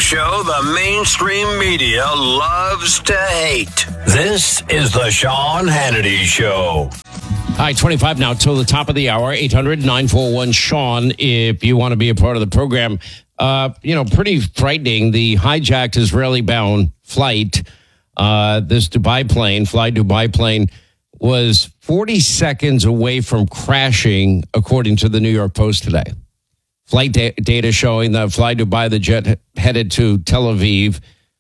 show the mainstream media loves to hate. This is the Sean Hannity Show. Hi, 25 now till the top of the hour, 800-941-SEAN if you want to be a part of the program. Pretty frightening. The hijacked Israeli-bound flight, this Dubai plane, Fly Dubai plane, was 40 seconds away from crashing, according to the New York Post today. Flight data showing that Fly Dubai, the jet headed to Tel Aviv.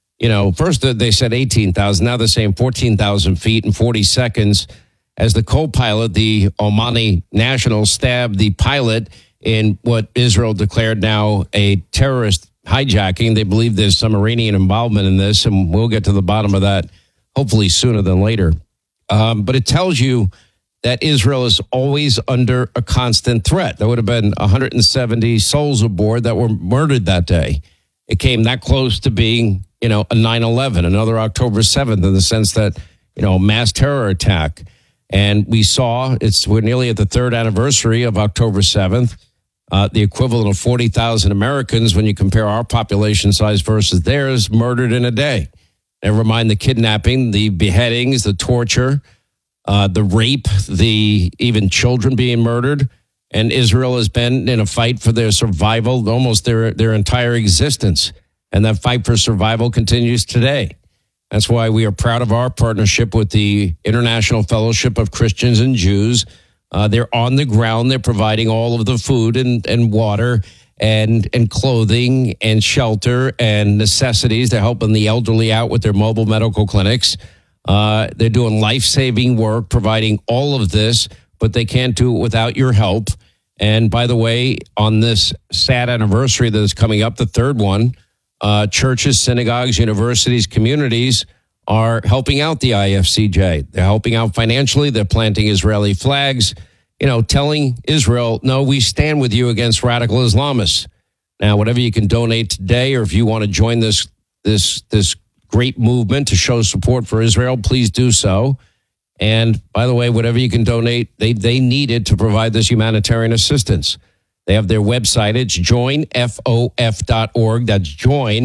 First they said 18,000. Now they're saying 14,000 feet in 40 seconds as the co-pilot, the Omani national, stabbed the pilot in what Israel declared now a terrorist hijacking. They believe there's some Iranian involvement in this, and we'll get to the bottom of that hopefully sooner than later. But it tells you that Israel is always under a constant threat. There would have been 170 souls aboard that were murdered that day. It came that close to being, a 9/11, another October 7th, in the sense that, mass terror attack. And we saw, we're nearly at the third anniversary of October 7th, the equivalent of 40,000 Americans, when you compare our population size versus theirs, murdered in a day. Never mind the kidnapping, the beheadings, the torture, the rape, the even children being murdered. And Israel has been in a fight for their survival almost their entire existence. And that fight for survival continues today. That's why we are proud of our partnership with the International Fellowship of Christians and Jews. They're on the ground. They're providing all of the food and water and clothing and shelter and necessities. They're helping the elderly out with their mobile medical clinics. They're doing life-saving work, providing all of this, but they can't do it without your help. And by the way, on this sad anniversary that is coming up, the third one, churches, synagogues, universities, communities are helping out the IFCJ. They're helping out financially. They're planting Israeli flags, telling Israel, no, we stand with you against radical Islamists. Now, whatever you can donate today, or if you want to join this great movement to show support for Israel, please do so. And by the way, whatever you can donate, they need it to provide this humanitarian assistance. They have their website. It's joinfof.org. That's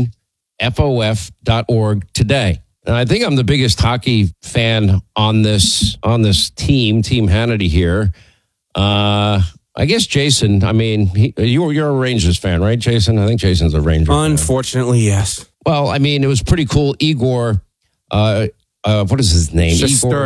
joinfof.org today. And I think I'm the biggest hockey fan on this team Hannity here. I guess Jason, you're a Rangers fan, right, Jason? I think Jason's a Ranger Unfortunately, fan. Yes. Well, it was pretty cool. Igor, what is his name?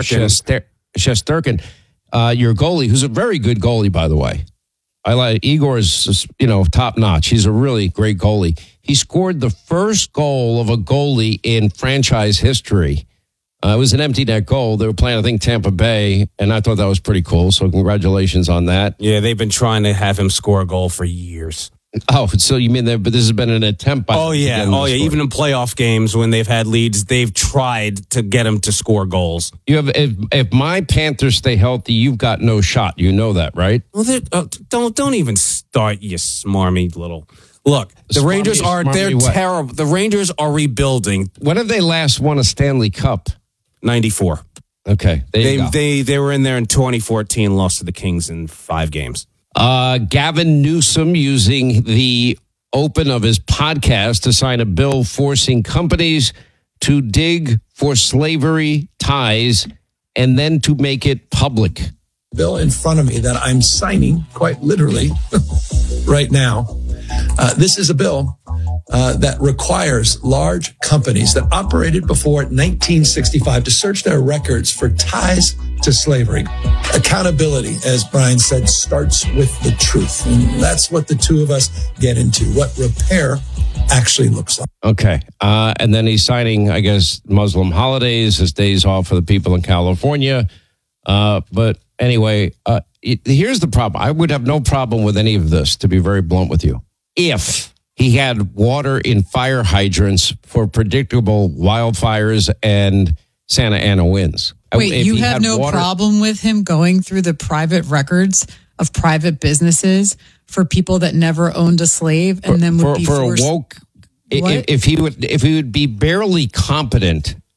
Shesterkin, your goalie, who's a very good goalie, by the way. I like Igor's, top notch. He's a really great goalie. He scored the first goal of a goalie in franchise history. It was an empty net goal. They were playing, I think, Tampa Bay, and I thought that was pretty cool. So congratulations on that. Yeah, they've been trying to have him score a goal for years. Oh, so you mean but this has been an attempt by Even in playoff games when they've had leads, they've tried to get him to score goals. You have if my Panthers stay healthy, you've got no shot. You know that, right? Well, don't even start, you smarmy little. Look, the Rangers they're terrible. The Rangers are rebuilding. When have they last won a Stanley Cup? 94. Okay, they were in there in 2014, lost to the Kings in 5 games. Gavin Newsom using the open of his podcast to sign a bill forcing companies to dig for slavery ties and then to make it public. Bill in front of me that I'm signing quite literally right now. This is a bill that requires large companies that operated before 1965 to search their records for ties to slavery. Accountability, as Brian said, starts with the truth. And that's what the two of us get into, what repair actually looks like. Okay. And then he's signing, I guess, Muslim holidays as days off for the people in California. But anyway, here's the problem. I would have no problem with any of this, to be very blunt with you, if he had water in fire hydrants for predictable wildfires and Santa Ana winds. Wait, you have no problem with him going through the private records of private businesses for people that never owned a slave and then would be forced? If he would be barely competent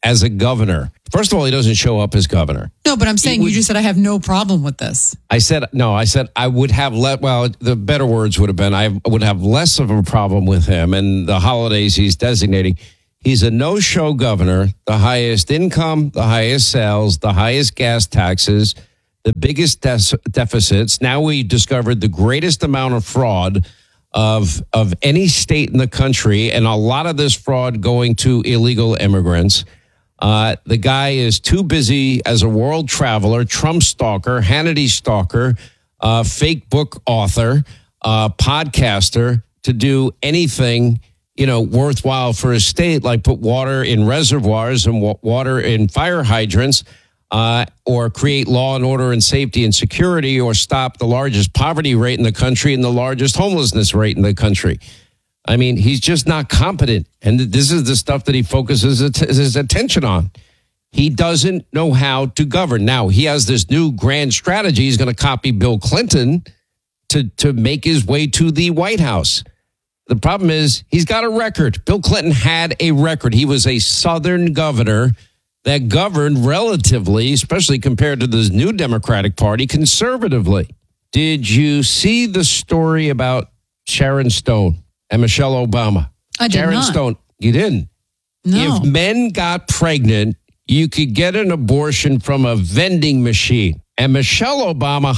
as a governor. First of all, he doesn't show up as governor. No, but I'm saying you just said I have no problem with this. I said I would have the better words would have been I would have less of a problem with him and the holidays he's designating. He's a no-show governor, the highest income, the highest sales, the highest gas taxes, the biggest deficits. Now we discovered the greatest amount of fraud of any state in the country, and a lot of this fraud going to illegal immigrants. The guy is too busy as a world traveler, Trump stalker, Hannity stalker, fake book author, podcaster to do anything worthwhile for his state, like put water in reservoirs and water in fire hydrants, or create law and order and safety and security, or stop the largest poverty rate in the country and the largest homelessness rate in the country. I mean, he's just not competent. And this is the stuff that he focuses his attention on. He doesn't know how to govern. Now, he has this new grand strategy. He's going to copy Bill Clinton to make his way to the White House. The problem is he's got a record. Bill Clinton had a record. He was a Southern governor that governed relatively, especially compared to this new Democratic Party, conservatively. Did you see the story about Sharon Stone and Michelle Obama? I did Sharon not. Stone, you didn't? No. If men got pregnant, you could get an abortion from a vending machine. And Michelle Obama,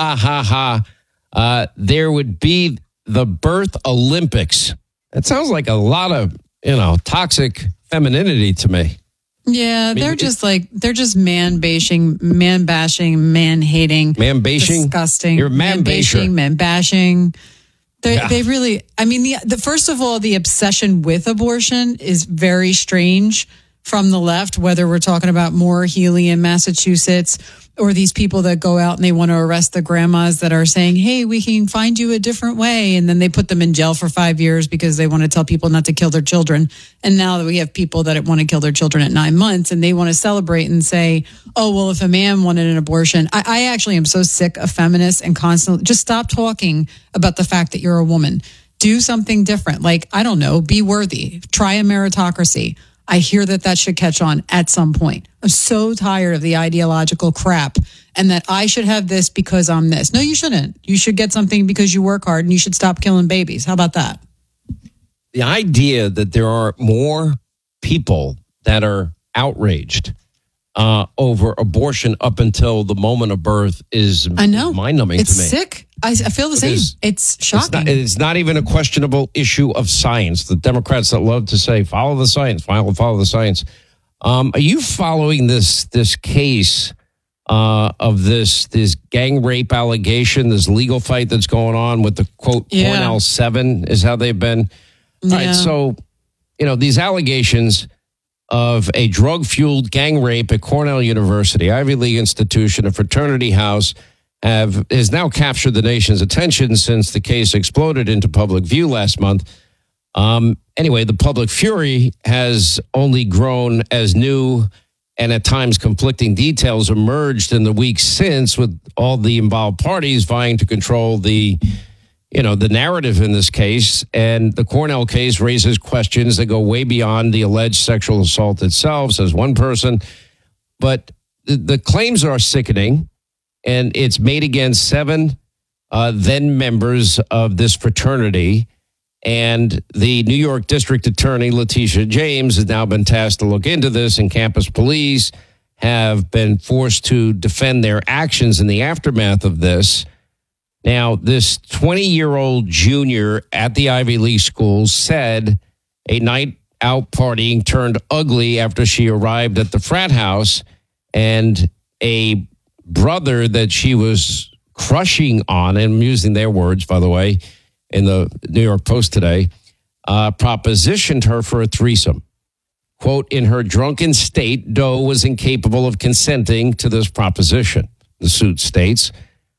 there would be the birth Olympics. That sounds like a lot of, toxic femininity to me. Yeah, they're just man-bashing, man-hating. Man-bashing? Disgusting. You're man-basher. Man-bashing. They really, first of all, the obsession with abortion is very strange from the left, whether we're talking about Maura Healey in Massachusetts or these people that go out and they want to arrest the grandmas that are saying, hey, we can find you a different way. And then they put them in jail for 5 years because they want to tell people not to kill their children. And now that we have people that want to kill their children at 9 months and they want to celebrate and say, oh, well, if a man wanted an abortion, I actually am so sick of feminists and constantly just stop talking about the fact that you're a woman. Do something different. Like, I don't know, be worthy. Try a meritocracy. I hear that should catch on at some point. I'm so tired of the ideological crap and that I should have this because I'm this. No, you shouldn't. You should get something because you work hard and you should stop killing babies. How about that? The idea that there are more people that are outraged over abortion up until the moment of birth is mind-numbing to me. It's sick. I feel the same. It's shocking. It's not even a questionable issue of science. The Democrats that love to say, follow the science, follow the science. Are you following this case of this gang rape allegation, this legal fight that's going on with the, quote, Cornell 7 is how they've been? Yeah. All right, so, these allegations of a drug-fueled gang rape at Cornell University, Ivy League institution, a fraternity house, has now captured the nation's attention since the case exploded into public view last month. Anyway, the public fury has only grown as new and at times conflicting details emerged in the weeks since, with all the involved parties vying to control the narrative in this case. And the Cornell case raises questions that go way beyond the alleged sexual assault itself, says one person. But the claims are sickening. And it's made against 7 then members of this fraternity. And the New York District Attorney, Letitia James, has now been tasked to look into this, and campus police have been forced to defend their actions in the aftermath of this. Now, this 20-year-old junior at the Ivy League school said a night out partying turned ugly after she arrived at the frat house, and a brother that she was crushing on, and I'm using their words, by the way, in the New York Post today, propositioned her for a threesome. Quote, in her drunken state, Doe was incapable of consenting to this proposition, the suit states.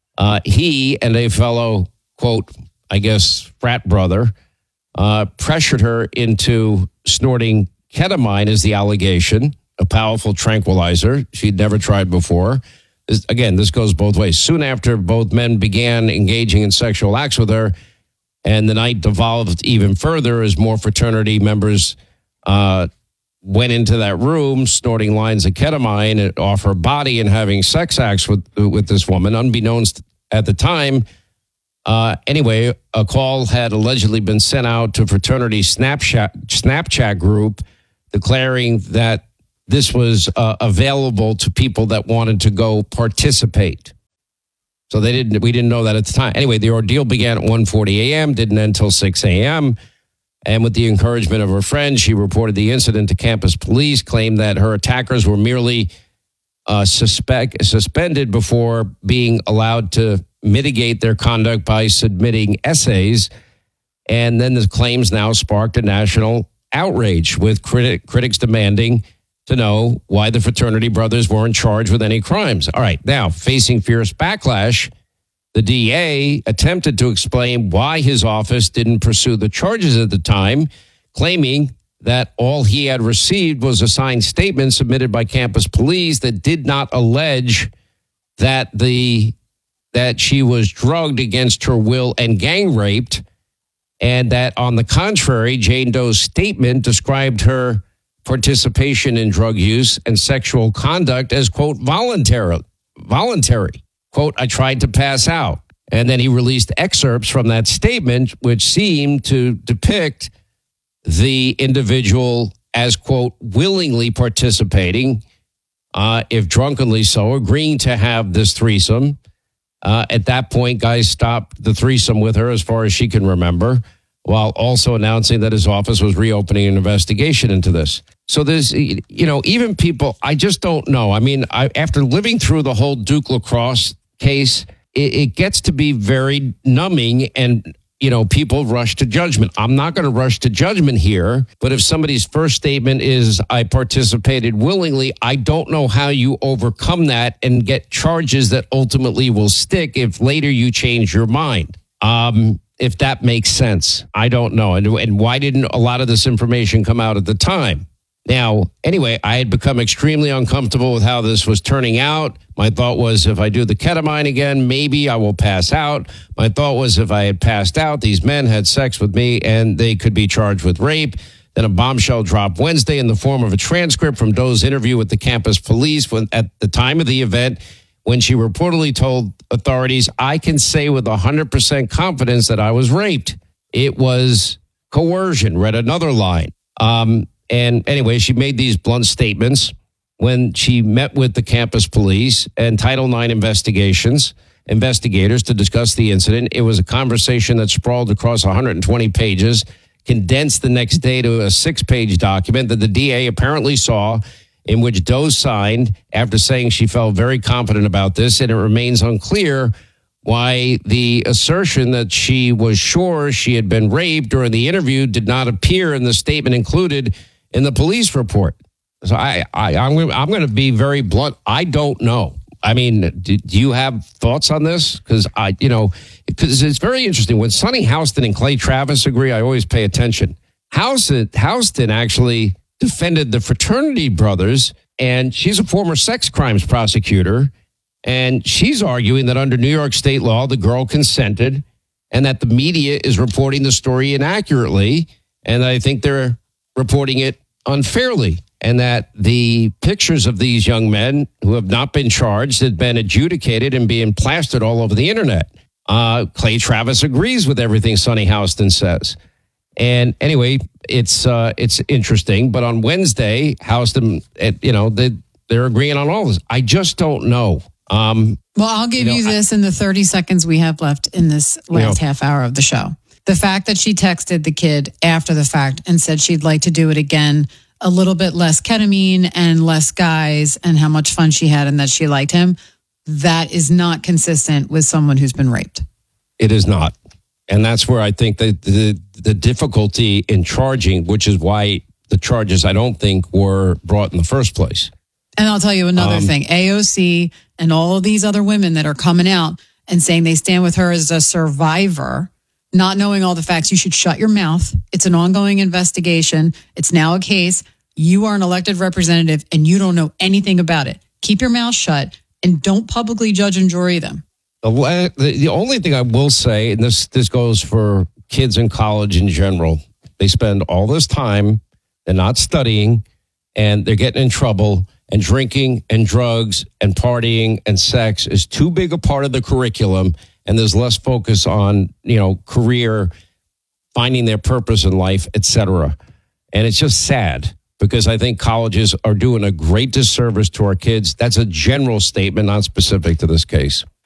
He and a fellow, quote, I guess, frat brother, pressured her into snorting ketamine, is the allegation, a powerful tranquilizer she'd never tried before. Again, this goes both ways. Soon after, both men began engaging in sexual acts with her, and the night devolved even further as more fraternity members went into that room snorting lines of ketamine off her body and having sex acts with this woman, unbeknownst at the time. Anyway, a call had allegedly been sent out to fraternity Snapchat group declaring that this was available to people that wanted to go participate. So we didn't know that at the time. Anyway, the ordeal began at 1:40 a.m., didn't end until 6 a.m., and with the encouragement of her friend, she reported the incident to campus police, claimed that her attackers were merely suspended before being allowed to mitigate their conduct by submitting essays. And then the claims now sparked a national outrage, with critics demanding to know why the fraternity brothers weren't charged with any crimes. All right, now, facing fierce backlash, the DA attempted to explain why his office didn't pursue the charges at the time, claiming that all he had received was a signed statement submitted by campus police that did not allege that she was drugged against her will and gang raped, and that, on the contrary, Jane Doe's statement described her participation in drug use and sexual conduct as, quote, voluntary. Quote, I tried to pass out. And then he released excerpts from that statement, which seemed to depict the individual as, quote, willingly participating, if drunkenly so, agreeing to have this threesome. At that point, guys stopped the threesome with her as far as she can remember, while also announcing that his office was reopening an investigation into this. So there's, even people, I just don't know. I mean, after living through the whole Duke lacrosse case, it gets to be very numbing, and, people rush to judgment. I'm not going to rush to judgment here, but if somebody's first statement is, I participated willingly, I don't know how you overcome that and get charges that ultimately will stick if later you change your mind. If that makes sense. I don't know. And why didn't a lot of this information come out at the time? Now, anyway, I had become extremely uncomfortable with how this was turning out. My thought was, if I do the ketamine again, maybe I will pass out. My thought was, if I had passed out, these men had sex with me and they could be charged with rape. Then a bombshell dropped Wednesday in the form of a transcript from Doe's interview with the campus police at the time of the event, when she reportedly told authorities, I can say with 100% confidence that I was raped. It was coercion, read another line. And anyway, she made these blunt statements when she met with the campus police and Title IX investigators to discuss the incident. It was a conversation that sprawled across 120 pages, condensed the next day to a 6-page document that the DA apparently saw, in which Doe signed after saying she felt very confident about this, and it remains unclear why the assertion that she was sure she had been raped during the interview did not appear in the statement included in the police report. So I'm going to be very blunt. I don't know. I mean, do you have thoughts on this? Because it's very interesting. When Sonny Houston and Clay Travis agree, I always pay attention. Houston actually defended the fraternity brothers, and she's a former sex crimes prosecutor, and she's arguing that under New York state law, the girl consented, and that the media is reporting the story inaccurately, and I think they're reporting it unfairly, and that the pictures of these young men who have not been charged had been adjudicated and being plastered all over the internet. Clay Travis agrees with everything Sonny Houston says. And anyway, it's interesting. But on Wednesday, Houston, they're agreeing on all this. I just don't know. Well, I'll give you this in the 30 seconds we have left in this last half hour of the show. The fact that she texted the kid after the fact and said she'd like to do it again, a little bit less ketamine and less guys, and how much fun she had and that she liked him, that is not consistent with someone who's been raped. It is not. And that's where I think the difficulty in charging, which is why the charges, I don't think, were brought in the first place. And I'll tell you another thing. AOC and all of these other women that are coming out and saying they stand with her as a survivor, not knowing all the facts, you should shut your mouth. It's an ongoing investigation. It's now a case. You are an elected representative and you don't know anything about it. Keep your mouth shut and don't publicly judge and jury them. The only thing I will say, and this goes for kids in college in general, they spend all this time, they're not studying, and they're getting in trouble, and drinking and drugs and partying and sex is too big a part of the curriculum, and there's less focus on, career, finding their purpose in life, etc. And it's just sad because I think colleges are doing a great disservice to our kids. That's a general statement, not specific to this case.